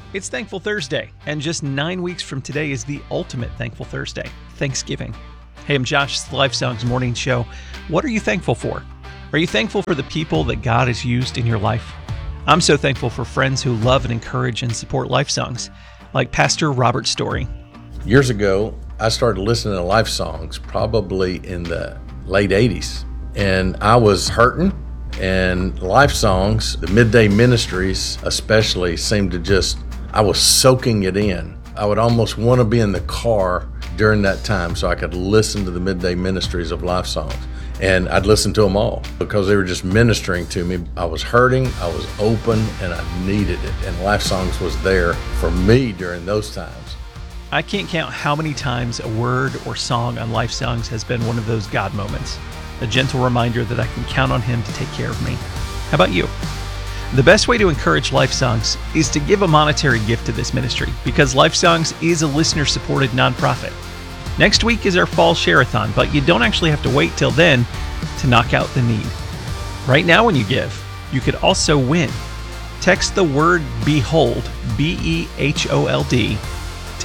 It's Thankful Thursday, and just 9 weeks from today is the ultimate Thankful Thursday, Thanksgiving. Hey, I'm Josh, it's the Life Songs Morning Show. What are you thankful for? Are you thankful for the people that God has used in your life? I'm so thankful for friends who love and encourage and support Life Songs, like Pastor Robert Story. Years ago, I started listening to Life Songs probably in the late 80s, and I was hurting, and Life Songs, the midday ministries especially, seemed to I was soaking it in. I would almost want to be in the car during that time so I could listen to the midday ministries of Life Songs. And I'd listen to them all because they were just ministering to me. I was hurting, I was open, and I needed it. And Life Songs was there for me during those times. I can't count how many times a word or song on Life Songs has been one of those God moments, a gentle reminder that I can count on Him to take care of me. How about you? The best way to encourage Life Songs is to give a monetary gift to this ministry because Life Songs is a listener-supported nonprofit. Next week is our fall share-a-thon, but you don't actually have to wait till then to knock out the need. Right now when you give, you could also win. Text the word BEHOLD, B-E-H-O-L-D, to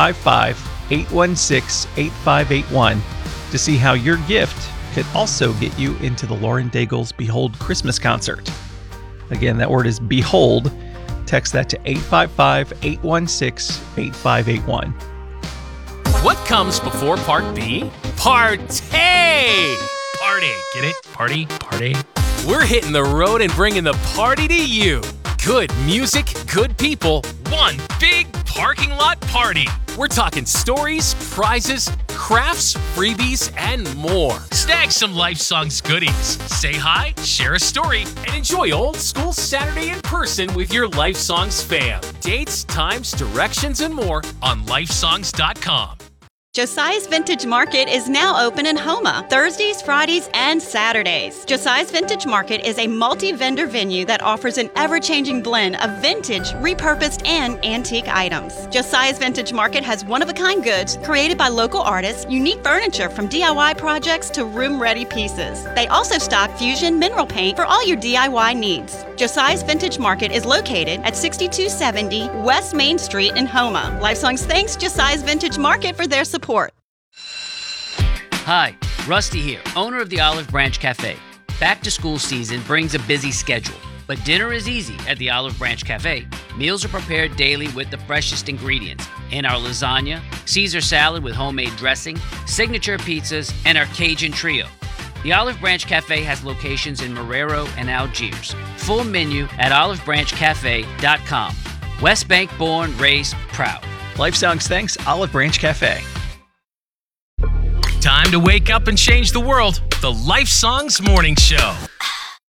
855-816-8581 to see how your gift could also get you into the Lauren Daigle's Behold Christmas concert. Again, that word is BEHOLD. Text that to 855-816-8581. What comes before Part B? Partay! Party, get it? Party. We're hitting the road and bringing the party to you. Good music, good people, one big parking lot party. We're talking stories, prizes, crafts, freebies, and more. Snag some Life Songs goodies. Say hi, share a story, and enjoy old school Saturday in person with your Life Songs fam. Dates, times, directions, and more on lifesongs.com. Josiah's Vintage Market is now open in Houma, Thursdays, Fridays, and Saturdays. Josiah's Vintage Market is a multi-vendor venue that offers an ever-changing blend of vintage, repurposed, and antique items. Josiah's Vintage Market has one-of-a-kind goods created by local artists, unique furniture from DIY projects to room-ready pieces. They also stock Fusion mineral paint for all your DIY needs. Josiah's Vintage Market is located at 6270 West Main Street in Houma. Lifesongs thanks Josiah's Vintage Market for their support. Hi, Rusty here, owner of the Olive Branch Cafe. Back to school season brings a busy schedule, but dinner is easy at the Olive Branch Cafe. Meals are prepared daily with the freshest ingredients in our lasagna, Caesar salad with homemade dressing, signature pizzas, and our Cajun trio. The Olive Branch Cafe has locations in Marrero and Algiers. Full menu at olivebranchcafe.com. West Bank born, raised, proud. Life Songs thanks Olive Branch Cafe. Time to wake up and change the world. The Life Songs Morning Show.